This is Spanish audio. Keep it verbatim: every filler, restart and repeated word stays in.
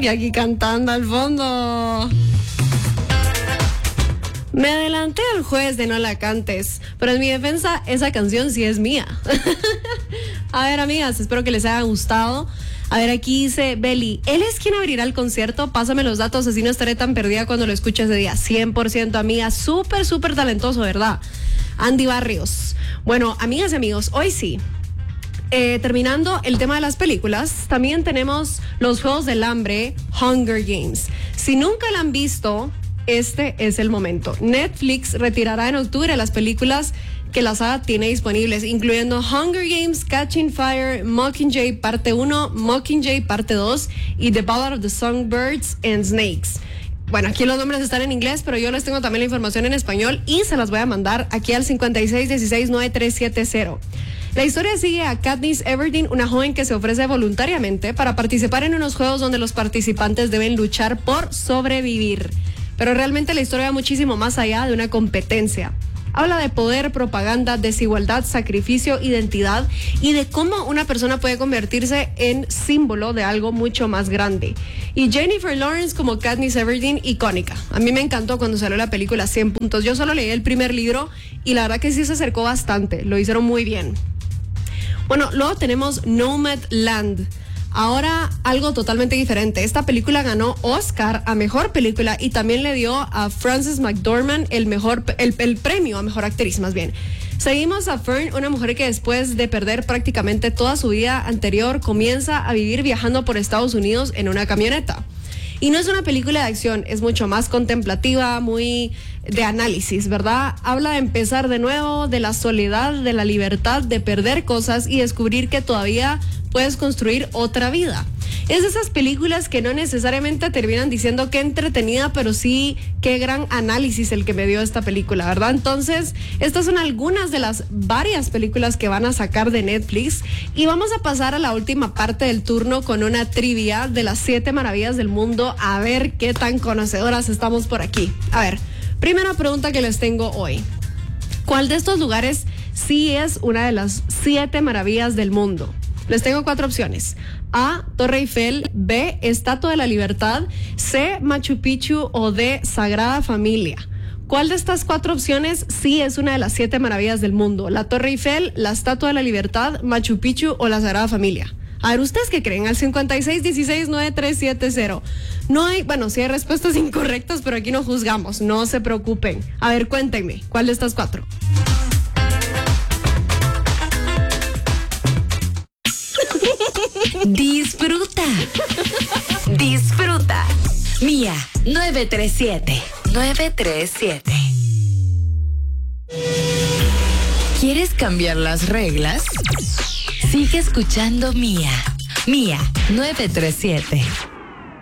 Y aquí cantando al fondo. Me adelanté al juez de no la cantes, pero en mi defensa esa canción sí es mía. A ver, amigas, espero que les haya gustado. A ver, aquí dice Beli, él es quien abrirá el concierto, pásame los datos, así no estaré tan perdida cuando lo escuche ese día. cien por ciento amiga, súper, súper talentoso, ¿verdad? Andy Barrios. Bueno, amigas y amigos, hoy sí. Eh, terminando el tema de las películas, también tenemos los Juegos del Hambre, Hunger Games. Si nunca la han visto, este es el momento. Netflix retirará en octubre las películas que la saga tiene disponibles, incluyendo Hunger Games, Catching Fire, Mockingjay parte uno, Mockingjay parte dos y The Ballad of the Songbirds and Snakes. Bueno, aquí los nombres están en inglés, pero yo les tengo también la información en español y se las voy a mandar aquí al cincuenta y seis dieciséis nueve tres siete cero. La historia sigue a Katniss Everdeen, una joven que se ofrece voluntariamente para participar en unos juegos donde los participantes deben luchar por sobrevivir. Pero realmente la historia va muchísimo más allá de una competencia. Habla de poder, propaganda, desigualdad, sacrificio, identidad y de cómo una persona puede convertirse en símbolo de algo mucho más grande. Y Jennifer Lawrence como Katniss Everdeen, icónica. A mí me encantó cuando salió la película cien puntos. Yo solo leí el primer libro y la verdad que sí se acercó bastante. Lo hicieron muy bien. Bueno, luego tenemos Nomadland. Ahora algo totalmente diferente. Esta película ganó Oscar a Mejor Película y también le dio a Frances McDormand el, mejor, el, el premio a Mejor Actriz, más bien. Seguimos a Fern, una mujer que después de perder prácticamente toda su vida anterior, comienza a vivir viajando por Estados Unidos en una camioneta. Y no es una película de acción, es mucho más contemplativa, muy de análisis, ¿verdad? Habla de empezar de nuevo, de la soledad, de la libertad, de perder cosas y descubrir que todavía puedes construir otra vida. Es de esas películas que no necesariamente terminan diciendo qué entretenida, pero sí qué gran análisis el que me dio esta película, ¿verdad? Entonces, estas son algunas de las varias películas que van a sacar de Netflix y vamos a pasar a la última parte del turno con una trivia de las siete maravillas del mundo, a ver qué tan conocedoras estamos por aquí. A ver, primera pregunta que les tengo hoy. ¿Cuál de estos lugares sí es una de las siete maravillas del mundo? Les tengo cuatro opciones. A, Torre Eiffel. B, Estatua de la Libertad. C, Machu Picchu. O D, Sagrada Familia. ¿Cuál de estas cuatro opciones sí es una de las siete maravillas del mundo? ¿La Torre Eiffel, la Estatua de la Libertad, Machu Picchu o la Sagrada Familia? A ver, ¿ustedes qué creen? Al cincuenta y seis dieciséis nueve tres siete cero. No hay, bueno, sí hay respuestas incorrectas, pero aquí no juzgamos. No se preocupen. A ver, cuéntenme. ¿Cuál de estas cuatro? Disfruta. Disfruta. Mía, nueve tres siete. nueve tres siete. ¿Quieres cambiar las reglas? Sigue escuchando Mía. Mía, nueve tres siete.